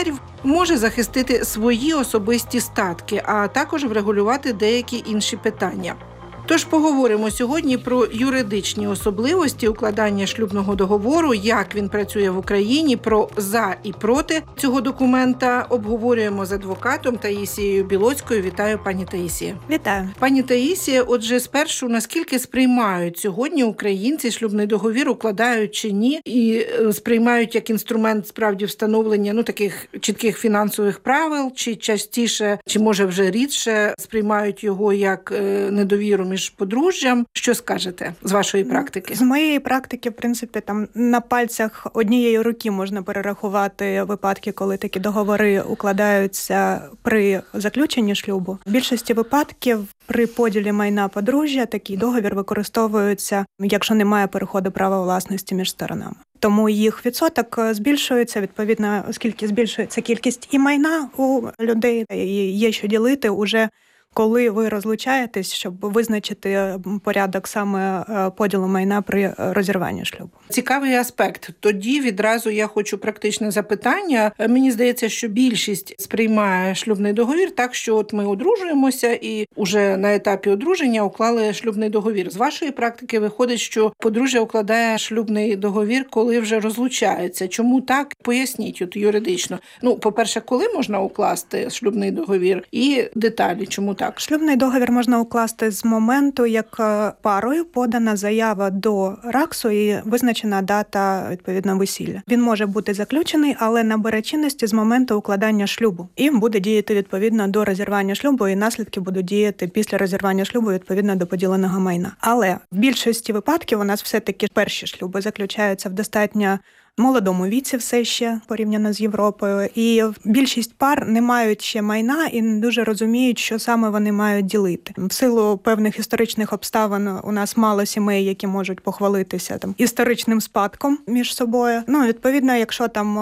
партнерів може захистити свої особисті статки, а також врегулювати деякі інші питання. Тож поговоримо сьогодні про юридичні особливості укладання шлюбного договору, як він працює в Україні, про «за» і «проти» цього документа обговорюємо з адвокатом Таїсією Білоцькою. Вітаю, пані Таїсія. Вітаю. Пані Таїсія, отже, спершу, наскільки сприймають сьогодні українці шлюбний договір, укладають чи ні, і сприймають як інструмент справді встановлення таких чітких фінансових правил, чи частіше, чи може вже рідше сприймають його як недовіру між подружжям? Що скажете з вашої практики? З моєї практики, в принципі, там на пальцях однієї руки можна перерахувати випадки, коли такі договори укладаються при заключенні шлюбу. В більшості випадків при поділі майна подружжя такий договір використовується, якщо немає переходу права власності між сторонами. Тому їх відсоток збільшується, відповідно, оскільки збільшується кількість і майна у людей, і є що ділити уже коли ви розлучаєтесь, щоб визначити порядок саме поділу майна при розірванні шлюбу. Цікавий аспект. Тоді відразу я хочу практичне запитання. Мені здається, що більшість сприймає шлюбний договір так, що от ми одружуємося і уже на етапі одруження уклали шлюбний договір. З вашої практики виходить, що подружжя укладає шлюбний договір, коли вже розлучається. Чому так? Поясніть от юридично. По-перше, коли можна укласти шлюбний договір і деталі, чому так? Шлюбний договір можна укласти з моменту, як парою подана заява до РАКСу і визначена дата, відповідно, весілля. Він може бути заключений, але набере чинності з моменту укладання шлюбу. І буде діяти, відповідно, до розірвання шлюбу, і наслідки будуть діяти після розірвання шлюбу, відповідно, до поділеного майна. Але в більшості випадків у нас все-таки перші шлюби заключаються в достатньо молодому віці все ще, порівняно з Європою. І більшість пар не мають ще майна і не дуже розуміють, що саме вони мають ділити. В силу певних історичних обставин у нас мало сімей, які можуть похвалитися історичним спадком між собою. Відповідно, якщо там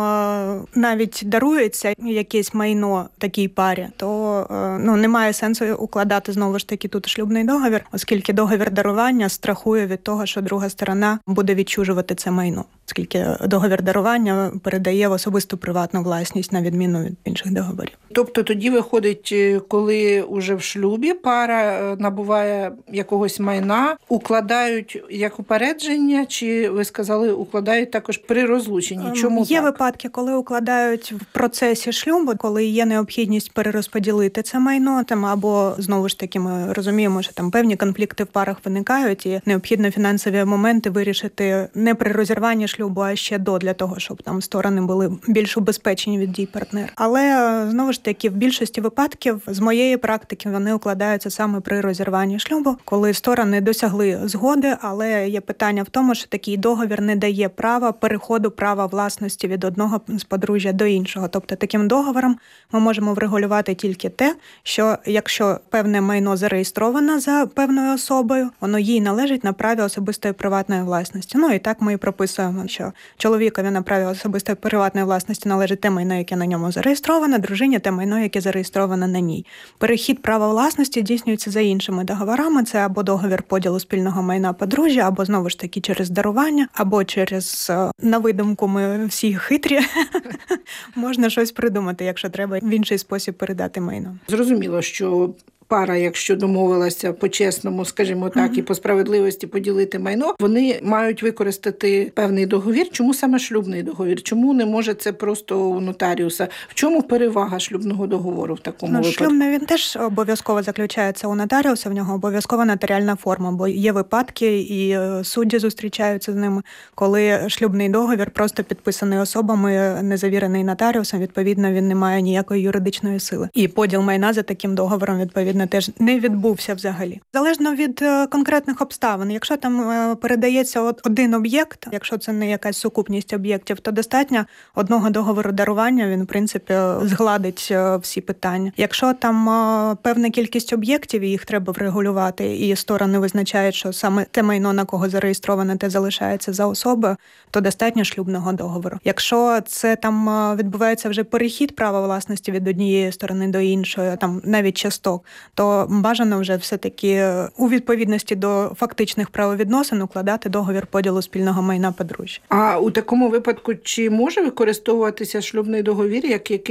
навіть дарується якесь майно такій парі, то немає сенсу укладати знову ж таки тут шлюбний договір, оскільки договір дарування страхує від того, що друга сторона буде відчужувати це майно. Оскільки договір дарування передає в особисту приватну власність, на відміну від інших договорів. Тобто тоді виходить, коли уже в шлюбі пара набуває якогось майна, укладають як упередження, чи ви сказали, укладають також при розлученні? Чому є так? випадки, коли укладають в процесі шлюбу, коли є необхідність перерозподілити це майно, або, знову ж таки, ми розуміємо, що певні конфлікти в парах виникають, і необхідно фінансові моменти вирішити не при розірванні шлюбу, а ще для того, щоб сторони були більш убезпечені від дій партнера. Але, знову ж таки, в більшості випадків, з моєї практики, вони укладаються саме при розірванні шлюбу, коли сторони досягли згоди, але є питання в тому, що такий договір не дає права переходу права власності від одного з подружжя до іншого. Тобто таким договором ми можемо врегулювати тільки те, що якщо певне майно зареєстровано за певною особою, воно їй належить на праві особистої приватної власності. І так ми і прописуємо, що чоловікові на праві особистої приватної власності належить те майно, яке на ньому зареєстровано, дружині те майно, яке зареєстровано на ній. Перехід права власності здійснюється за іншими договорами. Це або договір поділу спільного майна подружжя, або, знову ж таки, через дарування, або через, на видумку ми всі хитрі, можна щось придумати, якщо треба в інший спосіб передати майно. Зрозуміло, що пара, якщо домовилася по-чесному, скажімо так, і по справедливості поділити майно, вони мають використати певний договір. Чому саме шлюбний договір? Чому не може це просто у нотаріуса? В чому перевага шлюбного договору в такому випадку? Шлюбний, він теж обов'язково заключається у нотаріуса, в нього обов'язкова нотаріальна форма, бо є випадки, і судді зустрічаються з ними, коли шлюбний договір просто підписаний особами, не завірений нотаріусом, відповідно, він не має ніякої юридичної сили. І поділ майна за таким договором, відповідно, теж не відбувся взагалі. Залежно від конкретних обставин. Якщо там передається один об'єкт, якщо це не якась сукупність об'єктів, то достатньо одного договору дарування, він, в принципі, згладить всі питання. Якщо там певна кількість об'єктів, і їх треба врегулювати, і сторони визначають, що саме те майно, на кого зареєстроване, те залишається за особою, то достатньо шлюбного договору. Якщо це там відбувається вже перехід права власності від однієї сторони до іншої, там навіть часток, то бажано вже все-таки у відповідності до фактичних правовідносин укладати договір поділу спільного майна подружжя. А у такому випадку чи може використовуватися шлюбний договір як